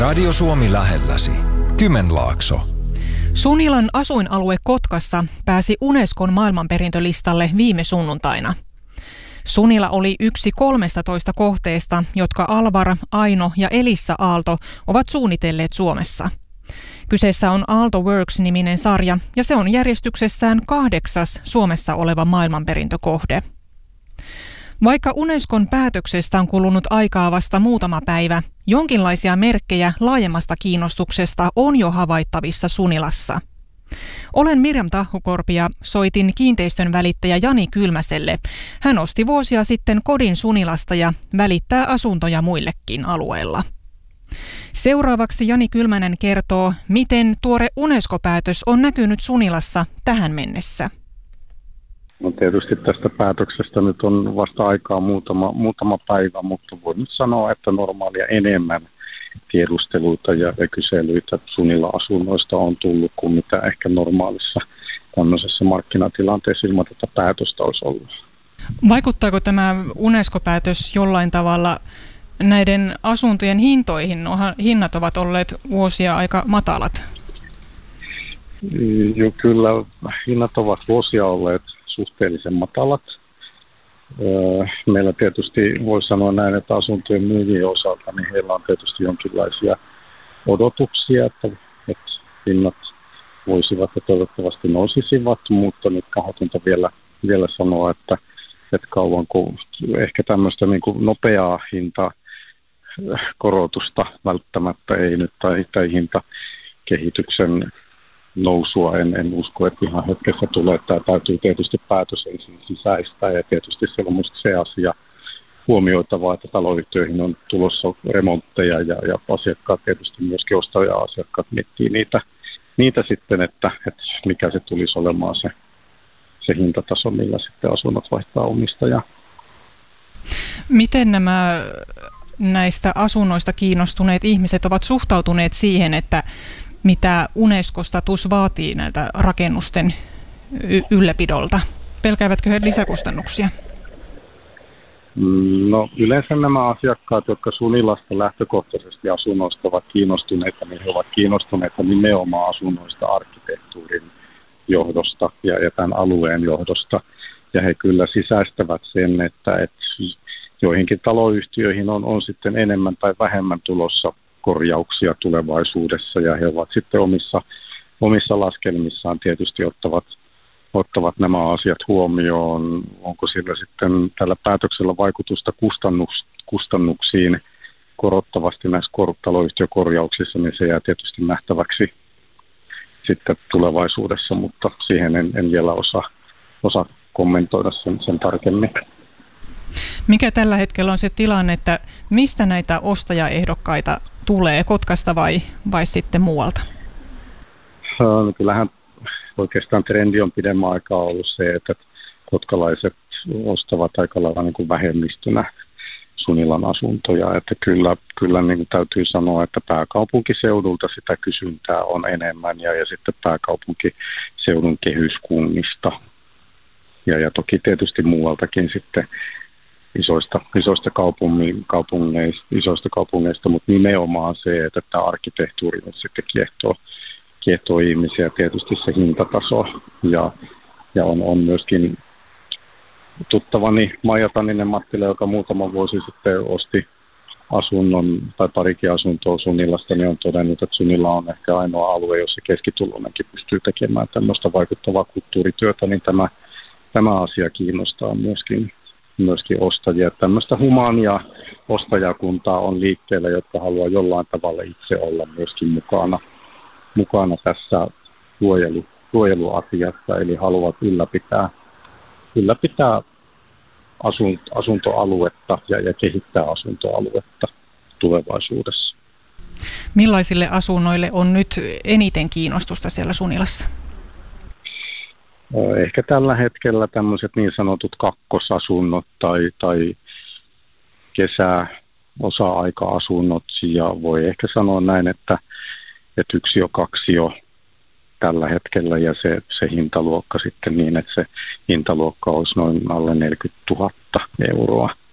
Radio Suomi lähelläsi. Kymenlaakso. Sunilan asuinalue Kotkassa pääsi Unescon maailmanperintölistalle viime sunnuntaina. Sunila oli yksi 13 kohteesta, jotka Alvar, Aino ja Elissa Aalto ovat suunnitelleet Suomessa. Kyseessä on Aalto Works-niminen sarja ja se on järjestyksessään 8. Suomessa oleva maailmanperintökohde. Vaikka Unescon päätöksestä on kulunut aikaa vasta muutama päivä, jonkinlaisia merkkejä laajemmasta kiinnostuksesta on jo havaittavissa Sunilassa. Olen Mirjam Tahkukorpi ja soitin kiinteistön välittäjä Jani Kylmäselle. Hän osti vuosia sitten kodin Sunilasta ja välittää asuntoja muillekin alueella. Seuraavaksi Jani Kylmänen kertoo, miten tuore Unesco-päätös on näkynyt Sunilassa tähän mennessä. No tietysti tästä päätöksestä nyt on vasta aikaa muutama päivä, mutta voin nyt sanoa, että normaalia enemmän tiedusteluita ja kyselyitä Sunila-asunnoista on tullut kuin mitä ehkä normaalissa tämmöisessä markkinatilanteessa ilman tätä päätöstä olisi ollut. Vaikuttaako tämä Unesco-päätös jollain tavalla näiden asuntojen hintoihin? Hinnat ovat olleet vuosia aika matalat. Jo, kyllä hinnat ovat vuosia olleet suhteellisen matalat. Meillä tietysti voi sanoa näin, että asuntojen myyjien osalta niin heillä on tietysti jonkinlaisia odotuksia, että hinnat voisivat ja toivottavasti nousisivat, mutta nyt kahdotonta vielä sanoa, että kauan kun ehkä tämmöistä niin kuin nopeaa hintakorotusta välttämättä ei nyt tai hintakehityksen nousua en usko, että ihan hetkessä tulee. Tämä täytyy tietysti päätös ensin sisäistää ja tietysti siellä on myös se asia huomioitavaa, että taloyhtiöihin on tulossa remontteja ja asiakkaat tietysti myöskin ostaja-asiakkaat miettii niitä sitten, että mikä se tulisi olemaan se hintataso, millä sitten asunnot vaihtaa omistajaa. Miten nämä näistä asunnoista kiinnostuneet ihmiset ovat suhtautuneet siihen, että mitä Unesco-status vaatii näiltä rakennusten ylläpidolta? Pelkäävätkö he lisäkustannuksia? No yleensä nämä asiakkaat, jotka Sunilasta lähtökohtaisesti asunnoista ovat kiinnostuneita, niin he ovat kiinnostuneita nimenomaan asunnoista arkkitehtuurin johdosta ja tämän alueen johdosta. Ja he kyllä sisäistävät sen, että joihinkin taloyhtiöihin on sitten enemmän tai vähemmän tulossa korjauksia tulevaisuudessa ja he ovat sitten omissa laskelmissaan tietysti ottavat nämä asiat huomioon. Onko sillä sitten tällä päätöksellä vaikutusta kustannuksiin korottavasti näissä taloyhtiökorjauksissa, niin se jää tietysti nähtäväksi sitten tulevaisuudessa, mutta siihen en vielä osaa kommentoida sen tarkemmin. Mikä tällä hetkellä on se tilanne, että mistä näitä ostajaehdokkaita tulee, Kotkasta vai sitten muualta? Kyllähän oikeastaan trendi on pidemmän aikaa ollut se, että kotkalaiset ostavat aika lailla niin kuin vähemmistönä Sunilan asuntoja. Että kyllä niin kuin täytyy sanoa, että pääkaupunkiseudulta sitä kysyntää on enemmän ja sitten pääkaupunkiseudun kehyskunnista. Ja toki tietysti muualtakin sitten isoista kaupungeista, mutta nimenomaan se, että tämä arkkitehtuuri nyt sitten kiehtoo ihmisiä, tietysti se hintataso ja on myöskin tuttavani Maija Tanninen Mattila, joka muutama vuosi sitten osti asunnon tai parikin asuntoa Sunilasta, niin on todennut, että Sunila on ehkä ainoa alue, jossa keskituloinenkin pystyy tekemään tämmöistä vaikuttavaa kulttuurityötä, niin tämä asia kiinnostaa myöskin ostajia. Tämmöistä humaania ostajakuntaa on liikkeellä, jotka haluaa jollain tavalla itse olla myöskin mukana tässä suojeluasiassa, eli haluavat ylläpitää asuntoaluetta ja kehittää asuntoaluetta tulevaisuudessa. Millaisille asunnoille on nyt eniten kiinnostusta siellä Sunilassa? Ehkä tällä hetkellä tämmöiset niin sanotut kakkosasunnot tai osa-aika-asunnot, ja voi ehkä sanoa näin, että yksi jo kaksi jo tällä hetkellä, ja se hintaluokka sitten niin, että se hintaluokka olisi noin alle 40 000 euroa.